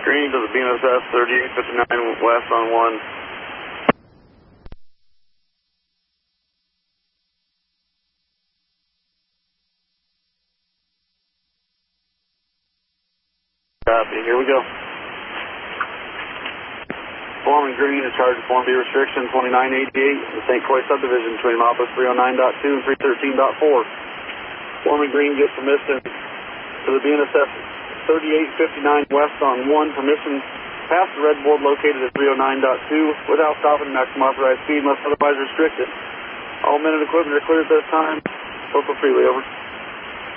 Green to the BNSF 3859 west on 1. Copy, here we go. Foreman Green is charged with Form B restriction 2988 in the St. Croix subdivision between Office 309.2 and 313.4. Foreman Green gets permission to the BNSF 3859 west on 1, permission past the red board located at 309.2 without stopping maximum authorized speed unless otherwise restricted. All men and equipment are clear at this time. Local freeway, over.